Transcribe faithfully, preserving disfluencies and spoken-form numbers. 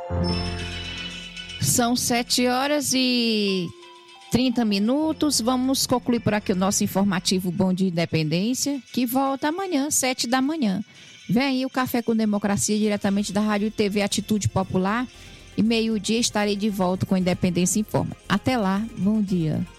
São sete horas e trinta minutos. Vamos concluir por aqui o nosso informativo Bom Dia Independência, que volta amanhã, sete da manhã. Vem aí o Café com Democracia, diretamente da Rádio e T V Atitude Popular. E meio-dia estarei de volta com Independência Informa. Até lá, bom dia.